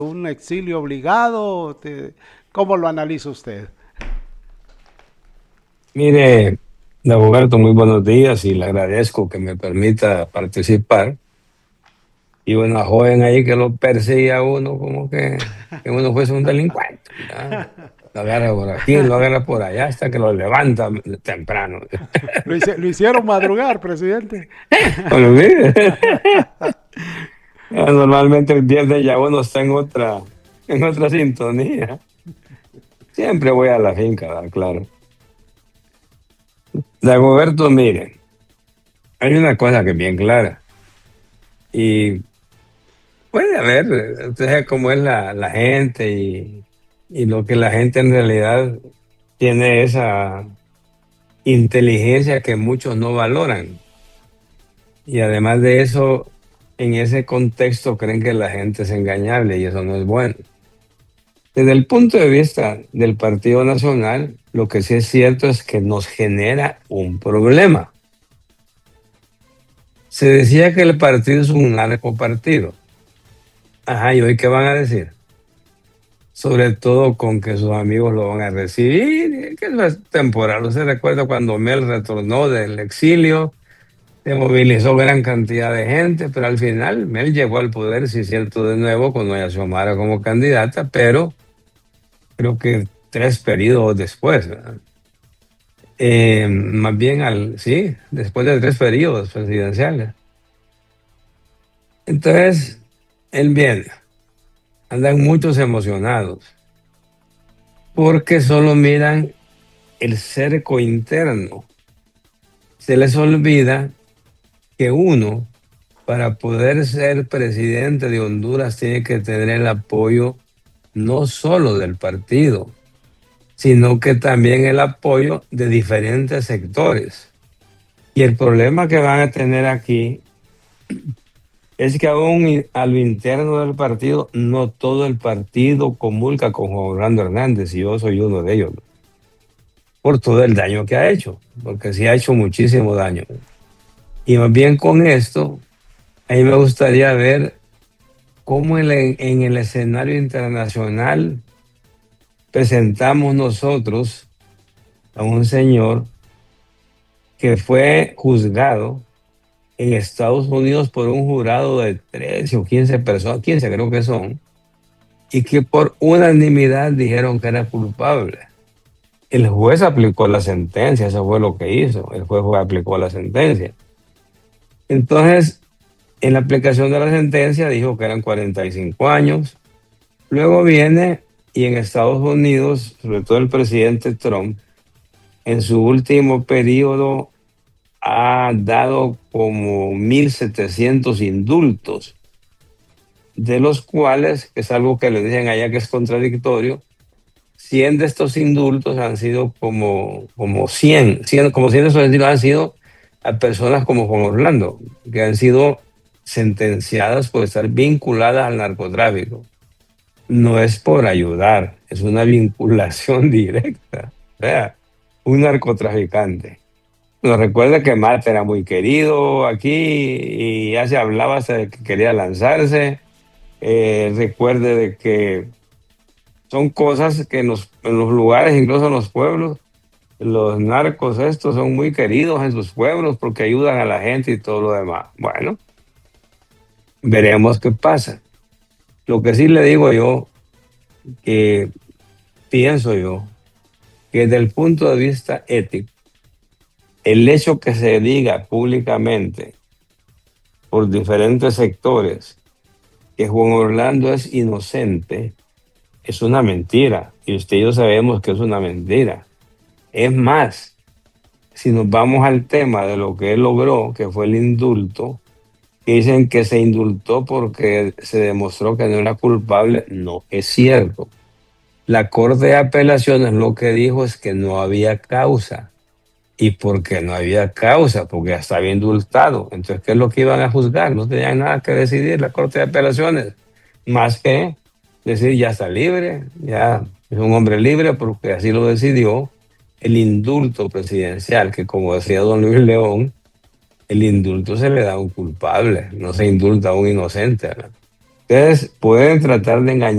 un exilio obligado? ¿Cómo lo analiza usted? Mire, don Roberto, muy buenos días y le agradezco que me permita participar. Y una joven ahí que lo persigue a uno como que uno fuese un delincuente, ¿verdad? Lo agarra por aquí, lo agarra por allá hasta que lo levanta temprano. Lo hicieron madrugar, presidente. Bueno, mire, normalmente el viernes ya uno está en otra sintonía. Siempre voy a la finca, ¿verdad? Claro. Don Roberto, mire, hay una cosa que es bien clara. Y puede haber, usted sabe cómo es la gente y lo que la gente en realidad tiene esa inteligencia que muchos no valoran. Y además de eso, en ese contexto creen que la gente es engañable y eso no es bueno. Desde el punto de vista del Partido Nacional, lo que sí es cierto es que nos genera un problema. Se decía que el partido es un narcopartido. Ajá, ¿y hoy qué van a decir? Sobre todo con que sus amigos lo van a recibir, que eso es temporal. ¿Usted recuerda cuando Mel retornó del exilio? Se movilizó gran cantidad de gente, pero al final Mel llegó al poder, sí es cierto, de nuevo, con Doña Xiomara como candidata, pero creo que 3 periodos después, ¿verdad? Más bien, sí, después de 3 periodos presidenciales. Entonces, él viene, andan muchos emocionados, porque solo miran el cerco interno. Se les olvida que uno, para poder ser presidente de Honduras, tiene que tener el apoyo no solo del partido, sino que también el apoyo de diferentes sectores. Y el problema que van a tener aquí es que aún a lo interno del partido, no todo el partido comulga con Juan Orlando Hernández, y yo soy uno de ellos, por todo el daño que ha hecho, porque sí ha hecho muchísimo daño. Y más bien con esto, a mí me gustaría ver cómo en el escenario internacional presentamos nosotros a un señor que fue juzgado en Estados Unidos por un jurado de 13 o 15 personas, 15 creo que son, y que por unanimidad dijeron que era culpable. El juez aplicó la sentencia, eso fue lo que hizo, el juez aplicó la sentencia. Entonces, en la aplicación de la sentencia dijo que eran 45 años. Luego viene y en Estados Unidos, sobre todo el presidente Trump, en su último periodo ha dado como 1.700 indultos, de los cuales, que es algo que le dicen allá que es contradictorio, 100 de estos indultos han sido como 100 como 100 de esos indultos han sido a personas como Juan Orlando, que han sido sentenciadas por estar vinculadas al narcotráfico. No es por ayudar, es una vinculación directa. O sea, un narcotraficante. Nos recuerda que Marte era muy querido aquí y ya se hablaba hasta de que quería lanzarse. Recuerde de que son cosas que en los lugares, incluso en los pueblos, los narcos estos son muy queridos en sus pueblos porque ayudan a la gente y todo lo demás. Bueno, veremos qué pasa. Lo que sí le digo yo, que pienso yo, que desde el punto de vista ético, el hecho que se diga públicamente por diferentes sectores que Juan Orlando es inocente es una mentira. Y usted y yo sabemos que es una mentira. Es más, si nos vamos al tema de lo que él logró, que fue el indulto, que dicen que se indultó porque se demostró que no era culpable, no es cierto. La Corte de Apelaciones lo que dijo es que no había causa. ¿Y por qué no había causa? Porque ya estaba indultado. Entonces, ¿qué es lo que iban a juzgar? No tenían nada que decidir la Corte de Apelaciones, más que decir ya está libre, ya es un hombre libre porque así lo decidió el indulto presidencial, que como decía don Luis León, el indulto se le da a un culpable, no se indulta a un inocente, ¿verdad? Ustedes pueden tratar de engañar